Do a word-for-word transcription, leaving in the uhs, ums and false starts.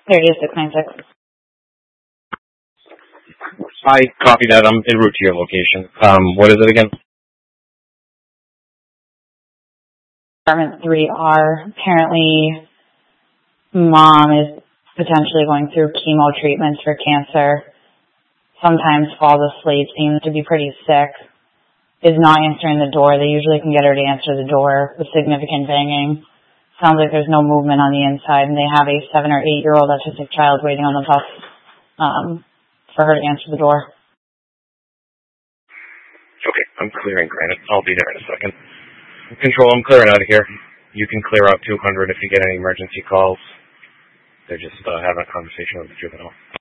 thirty-six ninety-six. I copy that. I'm en route to your location. Um, what is it again? Apartment three R. Apparently, mom is potentially going through chemo treatments for cancer. Sometimes falls asleep, seems to be pretty sick. Is not answering the door. They usually can get her to answer the door with significant banging. Sounds like there's no movement on the inside, and they have a seven or eight year old autistic child waiting on the bus um, for her to answer the door. Okay, I'm clearing Granite. I'll be there in a second. Control, I'm clearing out of here. You can clear out two hundred if you get any emergency calls. They're just uh, having a conversation with the juvenile.